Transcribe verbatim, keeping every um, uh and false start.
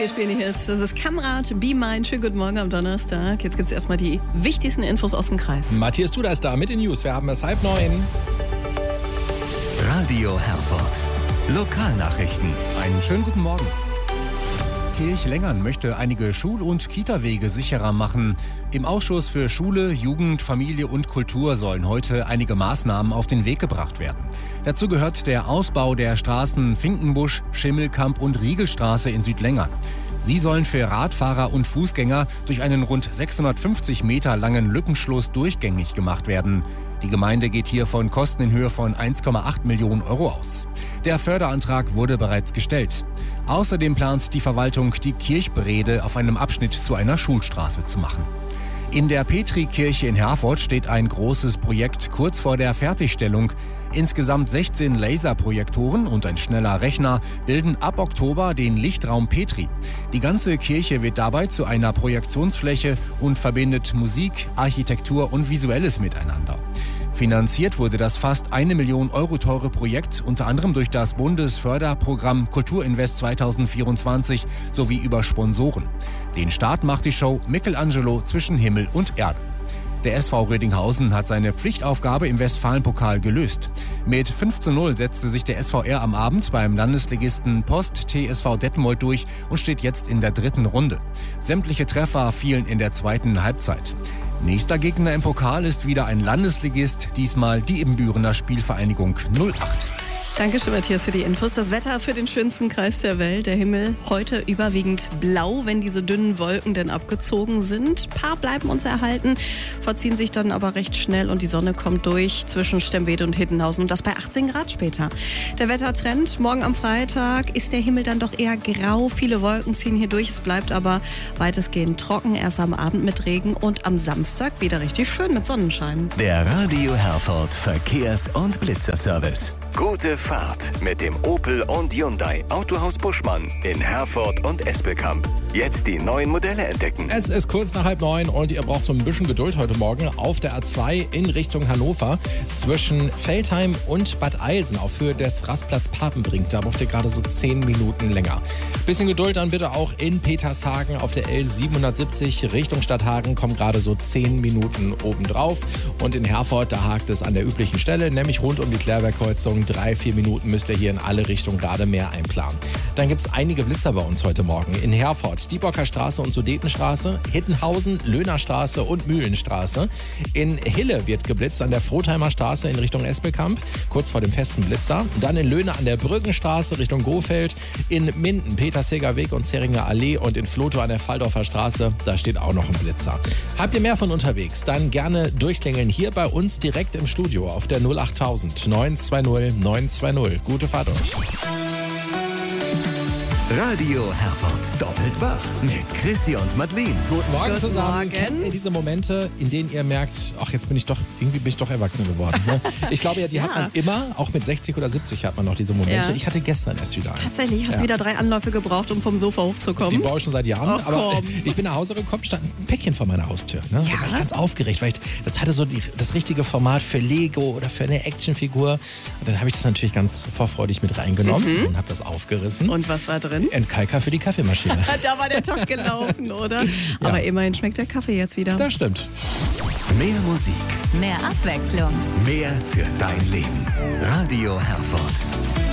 Wir spielen die Hits. Das ist Kamrat, Be Mine. Schönen guten Morgen am Donnerstag. Jetzt gibt es erstmal die wichtigsten Infos aus dem Kreis. Matthias Duda ist da mit den News. Wir haben es halb neun. Radio Herford. Lokalnachrichten. Einen schönen guten Morgen. Kirchlengern möchte einige Schul- und Kita-Wege sicherer machen. Im Ausschuss für Schule, Jugend, Familie und Kultur sollen heute einige Maßnahmen auf den Weg gebracht werden. Dazu gehört der Ausbau der Straßen Finkenbusch, Schimmelkamp und Riegelstraße in Südlengern. Sie sollen für Radfahrer und Fußgänger durch einen rund sechshundertfünfzig Meter langen Lückenschluss durchgängig gemacht werden. Die Gemeinde geht hier von Kosten in Höhe von eins Komma acht Millionen Euro aus. Der Förderantrag wurde bereits gestellt. Außerdem plant die Verwaltung, die Kirchberede auf einem Abschnitt zu einer Schulstraße zu machen. In der Petri-Kirche in Herford steht ein großes Projekt kurz vor der Fertigstellung. Insgesamt sechzehn Laserprojektoren und ein schneller Rechner bilden ab Oktober den Lichtraum Petri. Die ganze Kirche wird dabei zu einer Projektionsfläche und verbindet Musik, Architektur und Visuelles miteinander. Finanziert wurde das fast eine Million Euro teure Projekt unter anderem durch das Bundesförderprogramm Kulturinvest zwanzig vierundzwanzig sowie über Sponsoren. Den Start macht die Show Michelangelo zwischen Himmel und Erde. Der S V Rödinghausen hat seine Pflichtaufgabe im Westfalenpokal gelöst. Mit fünf zu null setzte sich der S V R am Abend beim Landesligisten Post T S V Detmold durch und steht jetzt in der dritten Runde. Sämtliche Treffer fielen in der zweiten Halbzeit. Nächster Gegner im Pokal ist wieder ein Landesligist, diesmal die Ibbenbürener Spielvereinigung null acht. Dankeschön, Matthias, für die Infos. Das Wetter für den schönsten Kreis der Welt. Der Himmel heute überwiegend blau, wenn diese dünnen Wolken denn abgezogen sind. Ein paar bleiben uns erhalten, verziehen sich dann aber recht schnell und die Sonne kommt durch zwischen Stemwede und Hittenhausen und das bei achtzehn Grad später. Der Wettertrend, morgen am Freitag ist der Himmel dann doch eher grau. Viele Wolken ziehen hier durch, es bleibt aber weitestgehend trocken. Erst am Abend mit Regen und am Samstag wieder richtig schön mit Sonnenschein. Der Radio Herford Verkehrs- und Blitzerservice. Gute Fahrt mit dem Opel und Hyundai Autohaus Buschmann in Herford und Espelkamp. Jetzt die neuen Modelle entdecken. Es ist kurz nach halb neun und ihr braucht so ein bisschen Geduld heute Morgen auf der A zwei in Richtung Hannover zwischen Veltheim und Bad Eilsen auf Höhe des Rastplatz Papenbrink. Da braucht ihr gerade so zehn Minuten länger. Bisschen Geduld dann bitte auch in Petershagen auf der L siebenhundertsiebzig Richtung Stadthagen. Kommen gerade so zehn Minuten obendrauf. Und in Herford, da hakt es an der üblichen Stelle, nämlich rund um die Klärwerkkreuzung. Drei, vier Minuten müsst ihr hier in alle Richtungen gerade mehr einplanen. Dann gibt es einige Blitzer bei uns heute Morgen. In Herford, Diebocker Straße und Sudetenstraße, Hittenhausen, Löhnerstraße und Mühlenstraße. In Hille wird geblitzt an der Frotheimer Straße in Richtung Espelkamp, kurz vor dem festen Blitzer. Dann in Löhne an der Brückenstraße Richtung Gohfeld. In Minden, Petersheger Weg und Zeringer Allee. Und in Flotow an der Falldorfer Straße, da steht auch noch ein Blitzer. Habt ihr mehr von unterwegs? Dann gerne durchklingeln hier bei uns direkt im Studio auf der null achttausend neun zwei null neun zwei null. Gute Fahrt euch. Radio Herford. Doppelt wach mit Chrissy und Madeleine. Guten Morgen Guten zusammen. Morgen. Kennt ihr diese Momente, in denen ihr merkt, ach, jetzt bin ich doch, irgendwie bin ich doch erwachsen geworden. Ne? Ich glaube ja, die Ja. hat man immer, auch mit sechzig oder siebzig hat man noch diese Momente. Ja. Ich hatte gestern erst wieder einen. Tatsächlich, hast Ja. du wieder drei Anläufe gebraucht, um vom Sofa hochzukommen? Die brauche ich schon seit Jahren, Ach, aber komm. ich bin nach Hause gekommen, stand ein Päckchen vor meiner Haustür. Ne? Ja? Da war ich ganz aufgeregt, weil ich, das hatte so die, das richtige Format für Lego oder für eine Actionfigur. Und dann habe ich das natürlich ganz vorfreudig mit reingenommen und habe das aufgerissen. Und was war drin? Ein Kalker für die Kaffeemaschine. Da war der Tag gelaufen, oder? Aber immerhin schmeckt der Kaffee jetzt wieder. Das stimmt. Mehr Musik, Mehr Abwechslung. mehr für dein Leben. Radio Herford.